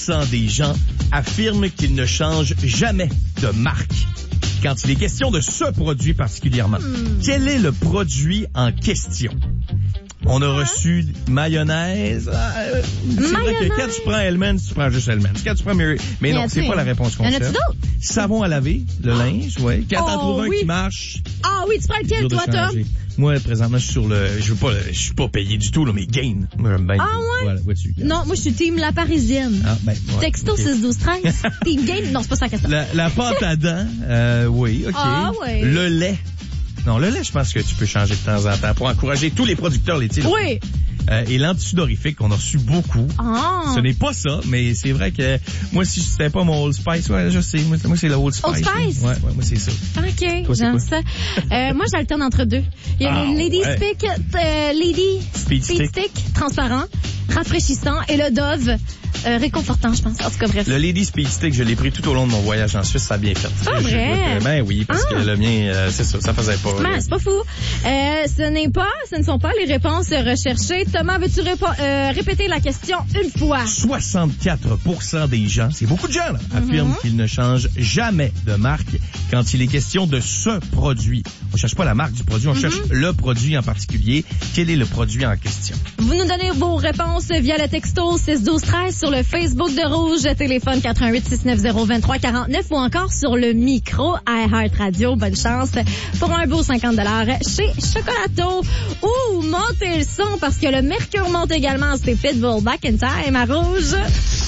des gens affirment qu'ils ne changent jamais de marque quand il est question de ce produit particulièrement. Quel est le produit en question? On a reçu mayonnaise. C'est vrai que quand tu prends Hellmann's, tu prends juste Hellmann's. Quand tu prends Mary... Mais non, c'est pas la réponse qu'on cherche. Y en a-tu d'autres? Savon à laver, le linge, ouais. Quand t'en trouves un qui marche... Ah oui, tu prends lequel, toi, Tom? Moi, présentement, je suis sur le... Je suis pas payé du tout, là, mais Gain. Moi, j'aime bien. Ah ouais? Voilà, vois-tu, non, moi, je suis team La Parisienne. Ah, ben, ouais, Texto okay. 6-12-13. Team Gain? Non, c'est pas ça, question. La pâte à dents, oui, OK. Ah ouais. Le lait. Non, le lait, je pense que tu peux changer de temps en temps pour encourager tous les producteurs laitiers. Oui. Et l'antisudorifique, on a reçu beaucoup. Ah. Ce n'est pas ça, mais c'est vrai que moi, si c'était pas mon Old Spice, ouais, je sais. Moi c'est le Old Spice. Old Spice? Ouais, moi, c'est ça. OK, toi, j'aime ça. Moi, j'alterne entre deux. Il y a le Lady Speed Stick, transparent, rafraîchissant, et le Dove, réconfortant, je pense. En tout cas, bref. Le Lady Speed Stick, je l'ai pris tout au long de mon voyage en Suisse, ça a bien fait. C'est pas vrai? Ben oui, parce que le mien, c'est ça faisait pas. C'est pas fou. Ce ne sont pas les réponses recherchées. Thomas, veux-tu répéter la question une fois? 64% des gens, c'est beaucoup de gens, là, affirment qu'ils ne changent jamais de marque quand il est question de ce produit. On cherche pas la marque du produit, on cherche le produit en particulier. Quel est le produit en question? Vous nous donnez vos réponses via le texto 6-12-13 sur le Facebook de Rouge, téléphone 88-690-2349 ou encore sur le micro iHeartRadio. Bonne chance pour un beau 50$ chez Chocolato. Ouh, montez le son parce que le mercure monte également. C'est Pitbull Back in Time à Rouge.